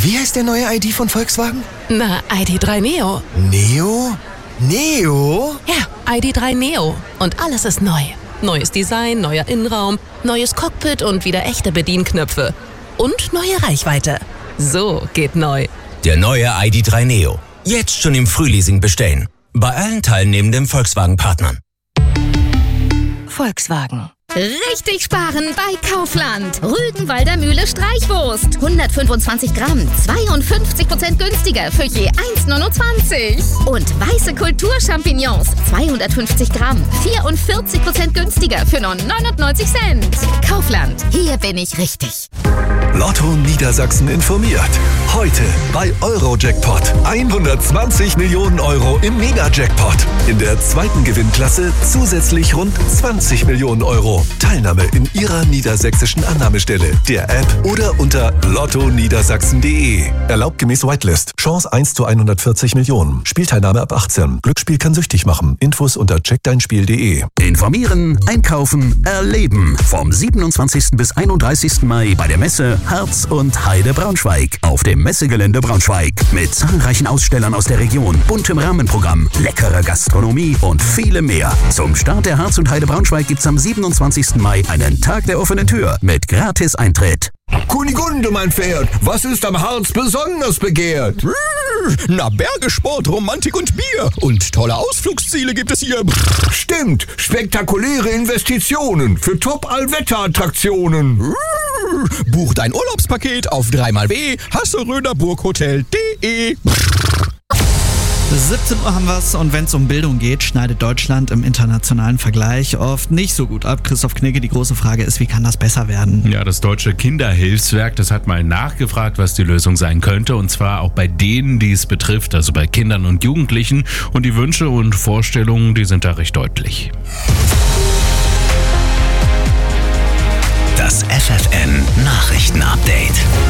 Wie heißt der neue ID von Volkswagen? Na, ID.3 Neo. Neo? Neo? Ja, ID.3 Neo. Und alles ist neu. Neues Design, neuer Innenraum, neues Cockpit und wieder echte Bedienknöpfe. Und neue Reichweite. So geht neu. Der neue ID.3 Neo. Jetzt schon im Frühleasing bestellen. Bei allen teilnehmenden Volkswagen-Partnern. Volkswagen. Richtig sparen bei Kaufland. Rügenwalder Mühle Streichwurst. 125 Gramm, 52% günstiger für je 1,29. Und weiße Kulturchampignons, 250 Gramm, 44% günstiger für nur 99 Cent. Kaufland, hier bin ich richtig. Lotto Niedersachsen informiert. Heute bei Eurojackpot. 120 Millionen Euro im Mega-Jackpot. In der zweiten Gewinnklasse zusätzlich rund 20 Millionen Euro. Teilnahme in Ihrer niedersächsischen Annahmestelle, der App oder unter lottoniedersachsen.de. Erlaubt gemäß Whitelist. Chance 1 zu 140 Millionen. Spielteilnahme ab 18. Glücksspiel kann süchtig machen. Infos unter checkdeinspiel.de. Informieren, einkaufen, erleben. Vom 27. bis 31. Mai bei der Messe Harz und Heide Braunschweig. Auf dem Messegelände Braunschweig. Mit zahlreichen Ausstellern aus der Region, buntem Rahmenprogramm, leckerer Gastronomie und vielem mehr. Zum Start der Harz und Heide Braunschweig gibt's am 27. Mai einen Tag der offenen Tür mit Gratis-Eintritt. Kunigunde, mein Pferd, was ist am Harz besonders begehrt? Na, Berge, Sport, Romantik und Bier. Und tolle Ausflugsziele gibt es hier. Stimmt, spektakuläre Investitionen für Top-Allwetter-Attraktionen. Buch dein Urlaubspaket auf 3xW hasseröderburghotel.de. 17 Uhr haben wir's und wenn es um Bildung geht, schneidet Deutschland im internationalen Vergleich oft nicht so gut ab. Christoph Knigge, die große Frage ist, wie kann das besser werden? Ja, das Deutsche Kinderhilfswerk, das hat mal nachgefragt, was die Lösung sein könnte, und zwar auch bei denen, die es betrifft, also bei Kindern und Jugendlichen, und die Wünsche und Vorstellungen, die sind da recht deutlich. Das FFN-Nachrichten-Update.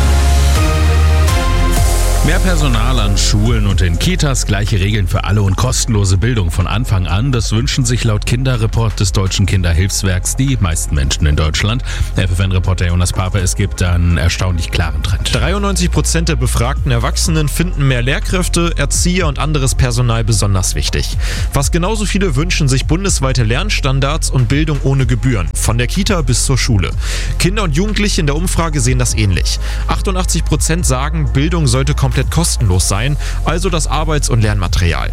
Mehr Personal an Schulen und in Kitas, gleiche Regeln für alle und kostenlose Bildung von Anfang an. Das wünschen sich laut Kinderreport des Deutschen Kinderhilfswerks die meisten Menschen in Deutschland. FFN-Reporter Jonas Pape, es gibt einen erstaunlich klaren Trend. 93% der befragten Erwachsenen finden mehr Lehrkräfte, Erzieher und anderes Personal besonders wichtig. Fast genauso viele wünschen sich bundesweite Lernstandards und Bildung ohne Gebühren, von der Kita bis zur Schule. Kinder und Jugendliche in der Umfrage sehen das ähnlich. 88% sagen, Bildung sollte komplett kostenlos sein, also das Arbeits- und Lernmaterial.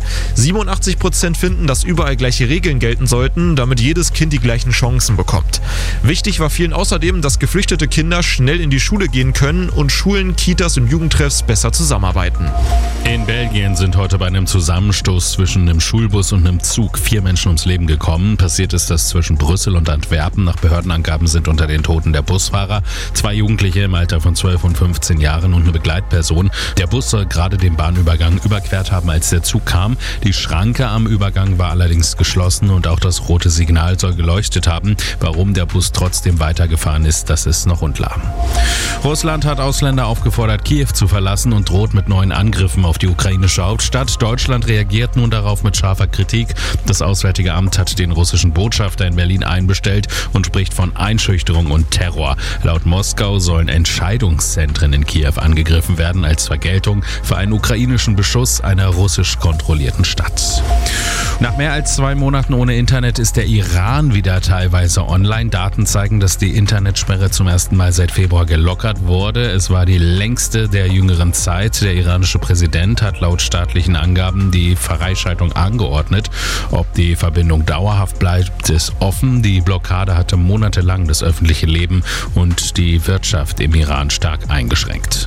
87% finden, dass überall gleiche Regeln gelten sollten, damit jedes Kind die gleichen Chancen bekommt. Wichtig war vielen außerdem, dass geflüchtete Kinder schnell in die Schule gehen können und Schulen, Kitas und Jugendtreffs besser zusammenarbeiten. In Belgien sind heute bei einem Zusammenstoß zwischen einem Schulbus und einem Zug 4 Menschen ums Leben gekommen. Passiert ist das zwischen Brüssel und Antwerpen. Nach Behördenangaben sind unter den Toten der Busfahrer, 2 Jugendliche im Alter von 12 und 15 Jahren und eine Begleitperson. Der Bus soll gerade den Bahnübergang überquert haben, als der Zug kam. Die Schranke am Übergang war allerdings geschlossen und auch das rote Signal soll geleuchtet haben. Warum der Bus trotzdem weitergefahren ist, das ist noch unklar. Russland hat Ausländer aufgefordert, Kiew zu verlassen und droht mit neuen Angriffen auf die ukrainische Hauptstadt. Deutschland reagiert nun darauf mit scharfer Kritik. Das Auswärtige Amt hat den russischen Botschafter in Berlin einbestellt und spricht von Einschüchterung und Terror. Laut Moskau sollen Entscheidungszentren in Kiew angegriffen werden als Vergeltung für einen ukrainischen Beschuss einer russisch kontrollierten Stadt. Nach mehr als 2 Monaten ohne Internet ist der Iran wieder teilweise online. Daten zeigen, dass die Internetsperre zum ersten Mal seit Februar gelockert wurde. Es war die längste der jüngeren Zeit. Der iranische Präsident hat laut staatlichen Angaben die Freischaltung angeordnet. Ob die Verbindung dauerhaft bleibt, ist offen. Die Blockade hatte monatelang das öffentliche Leben und die Wirtschaft im Iran stark eingeschränkt.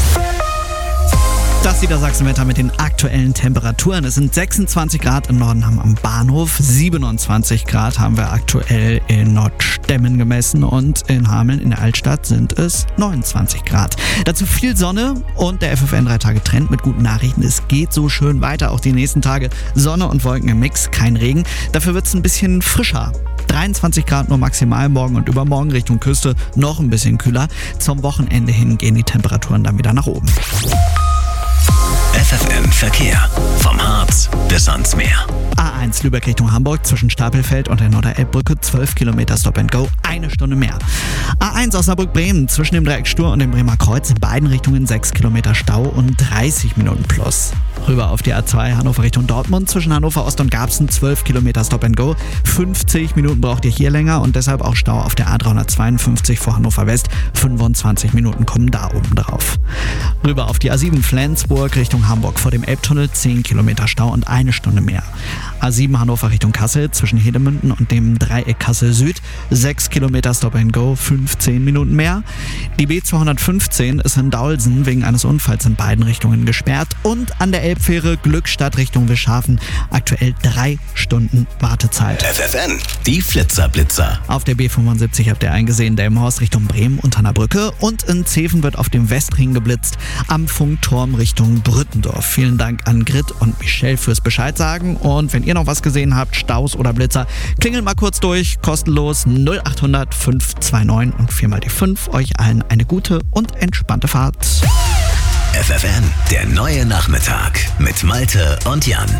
Das Niedersachsen-Wetter mit den aktuellen Temperaturen. Es sind 26 Grad im Norden am Bahnhof, 27 Grad haben wir aktuell in Nordstemmen gemessen und in Hameln in der Altstadt sind es 29 Grad. Dazu viel Sonne und der FFN 3-Tage-Trend mit guten Nachrichten. Es geht so schön weiter, auch die nächsten Tage. Sonne und Wolken im Mix, kein Regen. Dafür wird es ein bisschen frischer. 23 Grad nur maximal morgen und übermorgen Richtung Küste noch ein bisschen kühler. Zum Wochenende hin gehen die Temperaturen dann wieder nach oben. FFN Verkehr. Vom Harz bis ans Meer. A1 Lübeck Richtung Hamburg zwischen Stapelfeld und der Norderelbbrücke 12 Kilometer Stop and Go, 1 Stunde mehr. A1 Osnabrück-Bremen zwischen dem Dreieck Stur und dem Bremer Kreuz in beiden Richtungen 6 Kilometer Stau und 30 Minuten plus. Rüber auf die A2 Hannover Richtung Dortmund zwischen Hannover Ost und Garbsen 12 Kilometer Stop and Go. 50 Minuten braucht ihr hier länger und deshalb auch Stau auf der A352 vor Hannover West. 25 Minuten kommen da oben drauf. Rüber auf die A7 Flensburg Richtung Hamburg vor dem Elbtunnel 10 Kilometer Stau und 1 Stunde mehr. A7 Hannover Richtung Kassel zwischen Hedemünden und dem Dreieck Kassel Süd 6 Kilometer Stop and Go, 15 Minuten mehr. Die B215 ist in Daulsen wegen eines Unfalls in beiden Richtungen gesperrt und an der Elbfähre Glückstadt Richtung Wischhafen aktuell 3 Stunden Wartezeit. FFN, die Flitzer-Blitzer. Auf der B75 habt ihr eingesehen, Delmenhorst Richtung Bremen unter einer Brücke und in Zeven wird auf dem Westring geblitzt am Funkturm Richtung Brüttendorf. Vielen Dank an Grit und Michelle fürs Bescheid sagen und wenn ihr noch was gesehen habt, Staus oder Blitzer, klingelt mal kurz durch, kostenlos 0800 529 und 4 mal die 5. Euch allen eine gute und entspannte Fahrt. FFN, der neue Nachmittag mit Malte und Jan.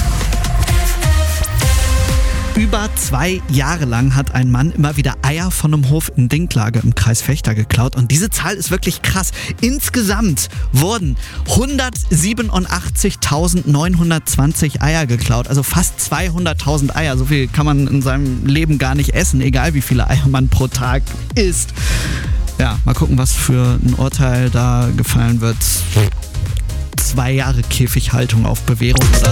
Über 2 Jahre lang hat ein Mann immer wieder Eier von einem Hof in Dinklage im Kreis Vechta geklaut. Und diese Zahl ist wirklich krass. Insgesamt wurden 187.920 Eier geklaut. Also fast 200.000 Eier. So viel kann man in seinem Leben gar nicht essen, egal wie viele Eier man pro Tag isst. Ja, mal gucken, was für ein Urteil da gefallen wird. 2 Jahre Käfighaltung auf Bewährung.